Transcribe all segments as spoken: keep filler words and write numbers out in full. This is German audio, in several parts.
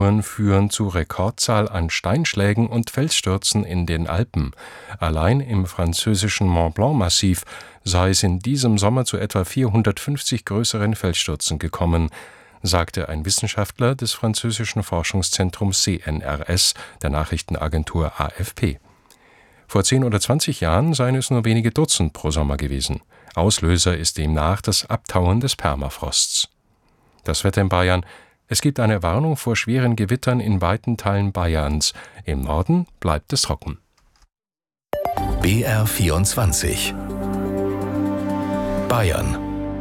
führen zu Rekordzahl an Steinschlägen und Felsstürzen in den Alpen. Allein im französischen Mont Blanc-Massiv sei es in diesem Sommer zu etwa vierhundertfünfzig größeren Felsstürzen gekommen, sagte ein Wissenschaftler des französischen Forschungszentrums C N R S, der Nachrichtenagentur A F P. Vor zehn oder zwanzig Jahren seien es nur wenige Dutzend pro Sommer gewesen. Auslöser ist demnach das Abtauen des Permafrosts. Das Wetter in Bayern: Es gibt eine Warnung vor schweren Gewittern in weiten Teilen Bayerns. Im Norden bleibt es trocken. B R vierundzwanzig Bayern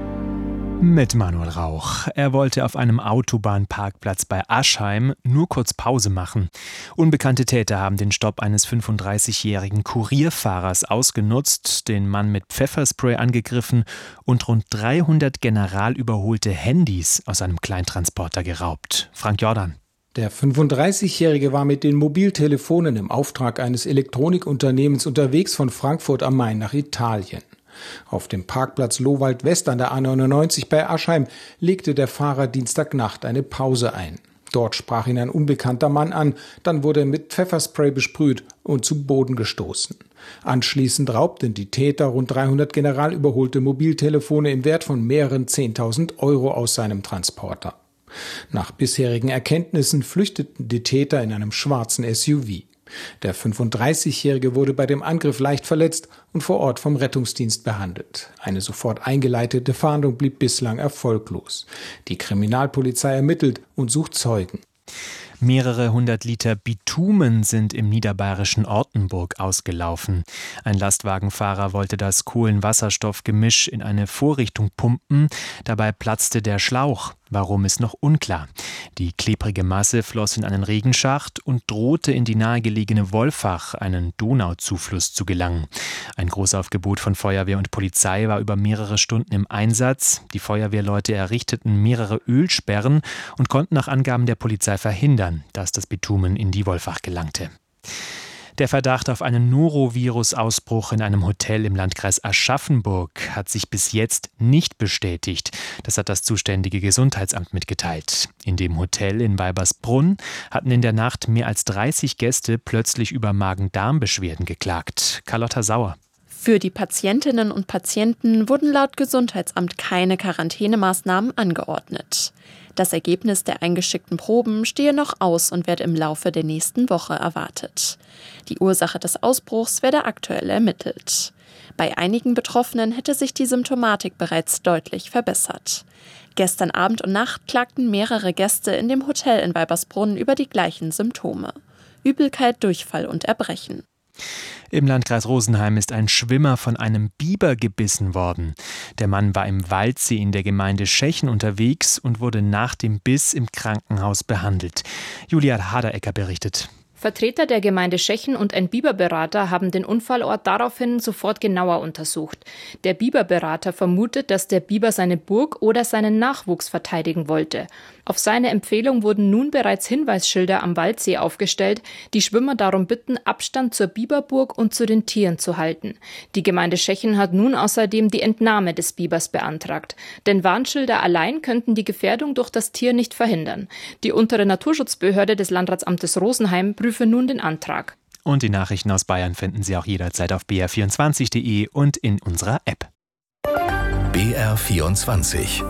mit Manuel Rauch. Er wollte auf einem Autobahnparkplatz bei Aschheim nur kurz Pause machen. Unbekannte Täter haben den Stopp eines fünfunddreißigjährigen Kurierfahrers ausgenutzt, den Mann mit Pfefferspray angegriffen und rund dreihundert general überholte Handys aus einem Kleintransporter geraubt. Frank Jordan. Der fünfunddreißigjährige war mit den Mobiltelefonen im Auftrag eines Elektronikunternehmens unterwegs von Frankfurt am Main nach Italien. Auf dem Parkplatz Lohwald West an der A neunundneunzig bei Aschheim legte der Fahrer Dienstagnacht eine Pause ein. Dort sprach ihn ein unbekannter Mann an, dann wurde er mit Pfefferspray besprüht und zu Boden gestoßen. Anschließend raubten die Täter rund dreihundert general überholte Mobiltelefone im Wert von mehreren zehntausend Euro aus seinem Transporter. Nach bisherigen Erkenntnissen flüchteten die Täter in einem schwarzen S U V. Der fünfunddreißigjährige wurde bei dem Angriff leicht verletzt und vor Ort vom Rettungsdienst behandelt. Eine sofort eingeleitete Fahndung blieb bislang erfolglos. Die Kriminalpolizei ermittelt und sucht Zeugen. Mehrere hundert Liter Bitumen sind im niederbayerischen Ortenburg ausgelaufen. Ein Lastwagenfahrer wollte das Kohlenwasserstoffgemisch in eine Vorrichtung pumpen. Dabei platzte der Schlauch. Warum, ist noch unklar. Die klebrige Masse floss in einen Regenschacht und drohte in die nahegelegene Wolfach, einen Donauzufluss, zu gelangen. Ein Großaufgebot von Feuerwehr und Polizei war über mehrere Stunden im Einsatz. Die Feuerwehrleute errichteten mehrere Ölsperren und konnten nach Angaben der Polizei verhindern, dass das Bitumen in die Wolfach gelangte. Der Verdacht auf einen Norovirus-Ausbruch in einem Hotel im Landkreis Aschaffenburg hat sich bis jetzt nicht bestätigt. Das hat das zuständige Gesundheitsamt mitgeteilt. In dem Hotel in Weibersbrunn hatten in der Nacht mehr als dreißig Gäste plötzlich über Magen-Darm-Beschwerden geklagt. Carlotta Sauer. Für die Patientinnen und Patienten wurden laut Gesundheitsamt keine Quarantänemaßnahmen angeordnet. Das Ergebnis der eingeschickten Proben stehe noch aus und werde im Laufe der nächsten Woche erwartet. Die Ursache des Ausbruchs werde aktuell ermittelt. Bei einigen Betroffenen hätte sich die Symptomatik bereits deutlich verbessert. Gestern Abend und Nacht klagten mehrere Gäste in dem Hotel in Weibersbrunn über die gleichen Symptome: Übelkeit, Durchfall und Erbrechen. Im Landkreis Rosenheim ist ein Schwimmer von einem Biber gebissen worden. Der Mann war im Waldsee in der Gemeinde Schechen unterwegs und wurde nach dem Biss im Krankenhaus behandelt. Julia Haderecker berichtet. Vertreter der Gemeinde Schechen und ein Biberberater haben den Unfallort daraufhin sofort genauer untersucht. Der Biberberater vermutet, dass der Biber seine Burg oder seinen Nachwuchs verteidigen wollte. Auf seine Empfehlung wurden nun bereits Hinweisschilder am Waldsee aufgestellt, die Schwimmer darum bitten, Abstand zur Biberburg und zu den Tieren zu halten. Die Gemeinde Schechen hat nun außerdem die Entnahme des Bibers beantragt. Denn Warnschilder allein könnten die Gefährdung durch das Tier nicht verhindern. Die untere Naturschutzbehörde des Landratsamtes Rosenheim prüfe nun den Antrag. Und die Nachrichten aus Bayern finden Sie auch jederzeit auf b r vierundzwanzig punkt d e und in unserer App. B R vierundzwanzig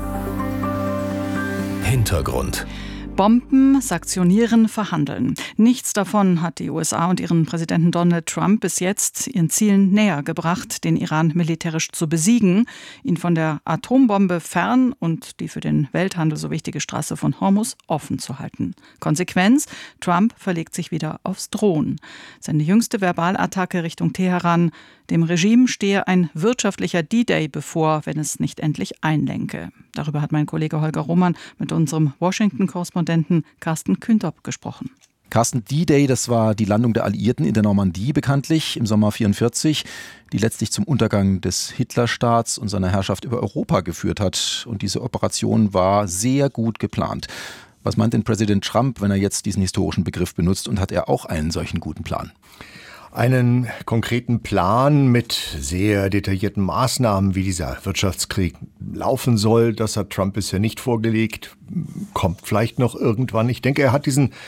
Hintergrund. Bomben, sanktionieren, verhandeln. Nichts davon hat die U S A und ihren Präsidenten Donald Trump bis jetzt ihren Zielen näher gebracht, den Iran militärisch zu besiegen, ihn von der Atombombe fern und die für den Welthandel so wichtige Straße von Hormuz offen zu halten. Konsequenz: Trump verlegt sich wieder aufs Drohen. Seine jüngste Verbalattacke Richtung Teheran: Dem Regime stehe ein wirtschaftlicher D-Day bevor, wenn es nicht endlich einlenke. Darüber hat mein Kollege Holger Roman mit unserem Washington-Korrespondenten Carsten Küntop gesprochen. Carsten, D-Day, das war die Landung der Alliierten in der Normandie bekanntlich im Sommer vierundvierzig, die letztlich zum Untergang des Hitlerstaats und seiner Herrschaft über Europa geführt hat. Und diese Operation war sehr gut geplant. Was meint denn Präsident Trump, wenn er jetzt diesen historischen Begriff benutzt, und hat er auch einen solchen guten Plan? Einen konkreten Plan mit sehr detaillierten Maßnahmen, wie dieser Wirtschaftskrieg laufen soll, das hat Trump bisher nicht vorgelegt. Kommt vielleicht noch irgendwann. Ich denke, er hat diesen